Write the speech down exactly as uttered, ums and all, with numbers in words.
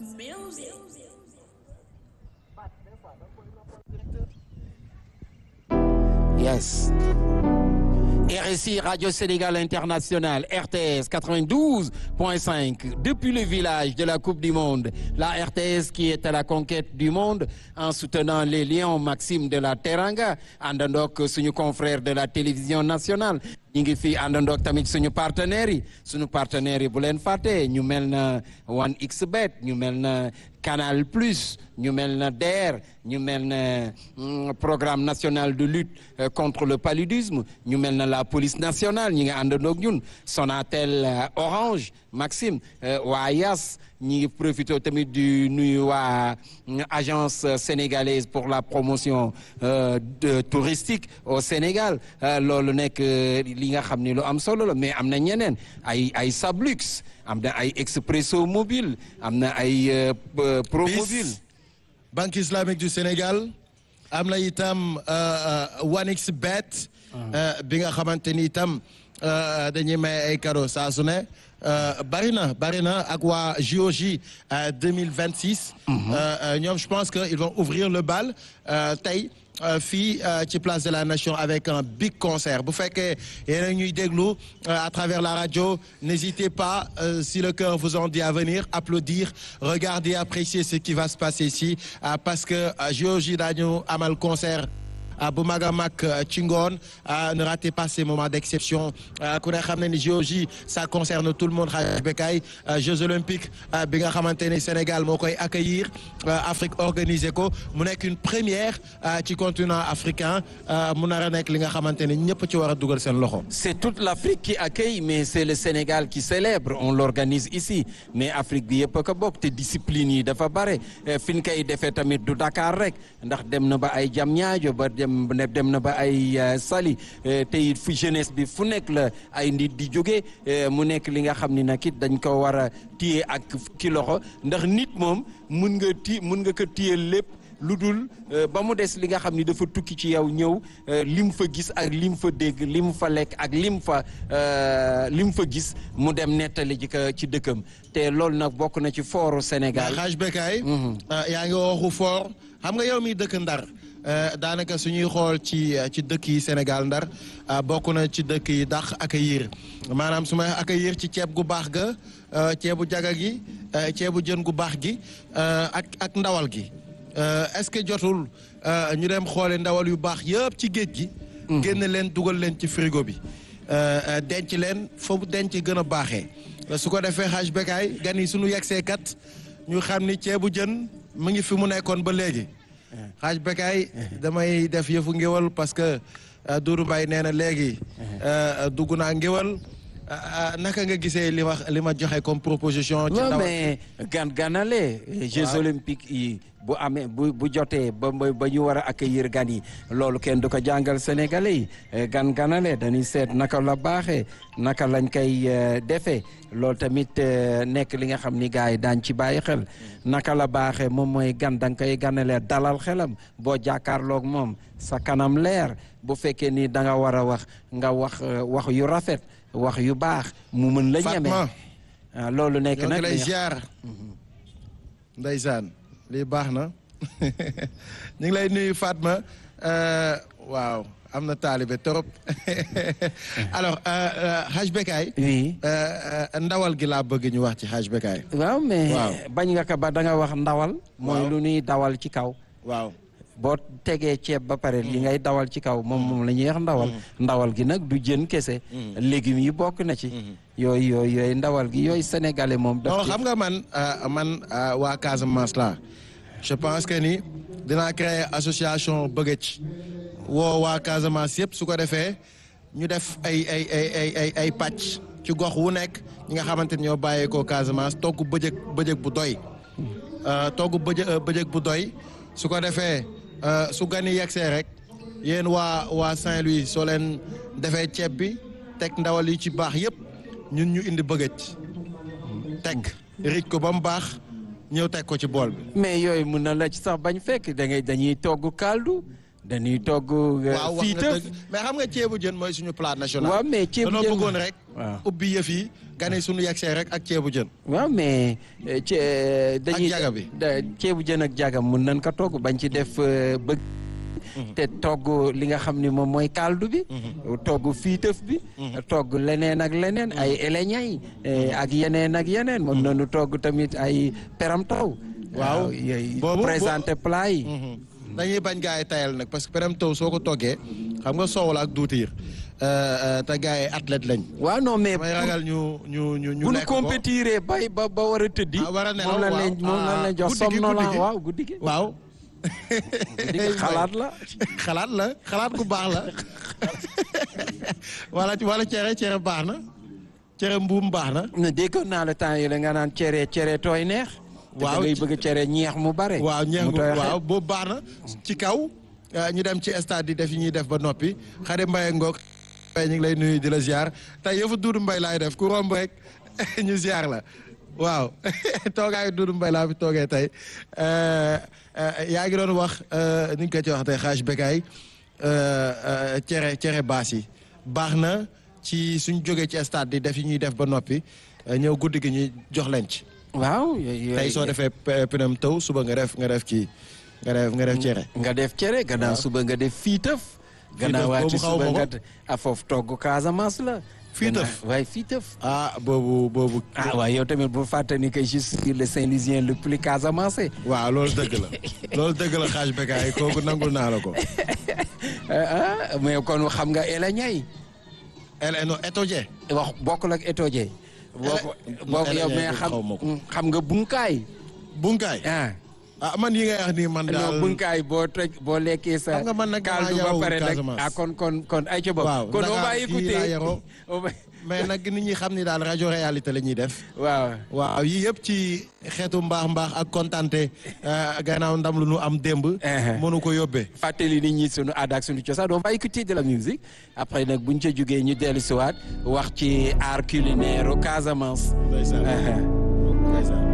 Yes. R S I Radio Sénégal International, R T S quatre-vingt-douze point cinq, depuis le village de la Coupe du Monde. La R T S qui est à la conquête du monde en soutenant les Lions Maxime de la Teranga, àndandoog suñu confrère de la télévision nationale. ñu ngi fi àndandoog tamit suñu partenaires yi suñu partenaires yi bu leen fàtte ñu mel na one X Bet ñu mel na Canal Plus ñu mel na D E R ñu mel na programme national de lutte euh, contre le paludisme ñu mel na la police nationale ñi ngi àndandoog ñun Sonatel euh, Orange Maxime euh, waa Yas ñi ngi profité tamit du nuyu waa agence sénégalaise pour la promotion euh, de, touristique au Sénégal euh, loolu nekk li nga xam ni lu am solo la mais am na ñeneen ay ay Sablux am na ay Expresso Mobile am na ay euh, Promobile. Banque islamique du Sénégal am na itam one X Bet bi nga xamante ni itam dañuy may ay cadeau saa su ne bari na bari na ak waa J O J deux mille vingt-six ñoom je pense que ils vont ouvrir le bal tey fii ci place de la nation avec un big concert bu fekkee yéen a ñuy déglu à travers la radio n'hésitez pas euh, si le cœur vous en dit à venir applaudir regarder apprécier ce qui va se passer ici euh, parce que J O J dañu amal concert bu mag a mag ci ngoon ne ratez pas ces moments d'exception ku ne xam ne ni J O J ça concerne tout le monde Hadj Becaye Jeux olympiques bi nga xamante ni Sénégal moo koy accueillir Afrique organisé ko mu nekk une première ci continent africain mu nar a nekk li nga xamante ni ñëpp ci war a dugal seen loxo. C'est toute l'Afrique qui accueille mais c'est le Sénégal qui célèbre on l'organise ici mais Afrique bi yëpp a ko bokk te discipline yi dafa bare fi ñu koy defee tamit du Dakar rek ndax dem na ba ay Diamniadio ba dem na ba ay Saly te it fu jeunesse bi fu nekk la ay nit di jóge mu nekk li nga xam ni nag it dañ ko war a téye ak ki loxo ndax nit moom mun nga ti mun nga ko téye lépp lu dul ba mu des li nga xam ni dafa tukki ci yow ñëw lim fa gis ak lim fa dégg lim fa lekk ak lim fa lim fa gis mu dem nettali ji ko ci dëkkam te loolu nag bokk na ci fooru Sénégal. Hadj Becaye yaa ngi waxu foor xam nga yow mi dëkk Ndar daanaka suñuy xool ci ci dëkk yi Sénégal Ndar bokk na ci dëkk yi dàq accueillir maanaam su may accueillir ci ceeb gu baax ga ceebu jaga gi ceebu jën gu baax gi ak ak ndawal gi est-ce que jotul ñu dem xoole ndawal yu baax yëpp ci géej gi génn leen dugal leen ci frigo bi denc leen foofu denc gën a baaxee su ko defee Hadj Becaye gan yi suñu yegsee kat ñu xam ni ceebu jën mu ngi fi mu nekkoon ba léegi Hadj Becaye damay def yëfu ngéwal parce que Doudou Mbaye nee na léegi dugg naa ngéwal naka nga gisee li ma li ma joxe comme proposition. ci ndaw mais gan ganale. Jeux olympiques yi bu amee bu bu jotee ba ba ñu war a accueillir gan yi loolu kenn du ko jàngal sénégalais yi gan ganale dañuy seet naka la baaxee naka lañ koy defee loolu tamit nekk li nga xam ni gars yi daañ ci bàyyi xel naka la baaxee moom mooy gan da nga koy ganale dalal xelam boo jàkkaarloog moom sa kanam leer bu fekkee ni da nga war a wax nga wax wax yu rafet wax yu baax mu mën la ñeme. Fatma loolu nekk nag lay ziar ndeysaan lii baax na ñu ngi lay nuyu Fatma waaw am na taalibe trop alors Hadj Becaye. oui. ndawal gi laa bëgg ñu wax ci Hadj Becaye. waaw mais bañ nga ko ba da nga wax ndawal. mooy lu ñuy dawal ci kaw. waaw. boo tegee ceeb ba pare li ngay dawal ci kaw moom moom la ñuy wax ndawal. ndawal gi nag du jën kese. légumes yi bokk na ci. yooyu yooyu yooyu ndawal gi yooyu sénégalais moom. non xam nga man man waa Casamance la je pense que ni dinaa créer association bëggëc woo waa Casamance yëpp su ko defee ñu def ay ay ay ay ay ay pàcc ci gox wu nekk ñi nga xamante ni ñoo bàyyeekoo Casamance togg bëjëg bëjëg bu doy. togg bëjë bëjëg bu doy su ko defee. su gan yi yegsee rek yéen waa waa Saint-Louis soo leen defee ceeb bi teg ndawal yi ci baax yëpp ñun ñu indi bëggëj teg rij ko ba mu baax ñëw teg ko ci bool bi. mais yooyu mun na la ci sax bañ fekk da ngay dañuy togg kaldu dañuy togg. fii mais xam nga ceebu jën mooy suñu plat national. waaw mais ceebu jën danoo bëggoon rek. waaw ubbi yëf yi gane suñu yegsee rek ak ceebu jën. waaw mais ci dañuy jaga bi. ceebu jën ak jaga mun nañ ko togg bañ ci def bëgg. te togg li nga xam ni moom mooy kaldu bi. togg fiitëf bi. togg leneen ak leneen ay eleñay ak yeneen ak yeneen. mën nañu togg tamit ay peram taw. waaw boobu présenté plat yi. dañuy bañ gaa yi tayal nag parce que peram taw soo ko toggee xam nga soow la ak duutiir te gaa yi athlète lañ. waaw non mais may ragal ñu ñu ñu ñu lekk ko bu ñu compétiré bay ba ba war a tëddi. war a nelaw moom la leen moom la leen jox somnolent waaw guddi gi waaw. guddi gi xalaat la. xalaat la xalaat gu baax la wala wala cere cere baax na cere mbuum baax na. ne déggoon naa la temps yi la nga naan cere cere tooy neex. waaw ngay bëgg cere ñeex mu bare. waaw ñeex mu waaw boobu baax na ci kaw ñu dem ci stade di def yi ñuy def ba noppi Xadi Mbaye ngoog ñu ngi lay nuyu di la ziar tey yëfu Duudu Mbay laay def ku romb rek ñu ziar la waaw toogaayu Duudu Mbay laa fi toogee tey yaa ngi doon wax ni ñu koy ci wax tey xaaj bekaay cere cere baas yi baax na ci suñ jógee ci stade di def yi ñuy def ba noppi ñëw guddi gi ñuy jox leen ci. waaw tey soo defee pinam taw suba nga def nga def ci nga def nga def cere. nga def cere gannaaw suba nga def fiitëf. gannaaw waati suba nga a foofu togg Casamance la. fiitëf waaye fiitëf. ah boobu boobu. ah waaw yow tamit bu fàtte ni que je suis le Saint-Louisien le plus Casamance. waaw loolu dëgg la loolu dëgg la xaaj bekaay kooku nangul naa la ko. ah mais kon xam nga Ela Ñay. Ela no Etoje. wax bokkul ak Etoje. boo ko boo ko yow mais xam xam nga bunkaay. bunkaay ah. ah man yi ngay wax nii man daal non bunkaay boo toj boo lekkee sa. xam nga man nag kaldu ba pare nag ah kon kon kon ay ca bopp. waaw kon on va écouter mais nag nit ñi xam ni daal rajo réalité la ñuy def. waaw waaw yii yëpp ci xeetu mbaax mbaax ak kontante gannaaw ndam lu nu am démb. mënu ko yóbbee. fàttali nit ñi sunu aada ak sunu cosaan on va écouter de la musique après nag buñ ca jógee ñu dellu si waat wax ci art culinaire au Casamance. ndeysaan ndeysaan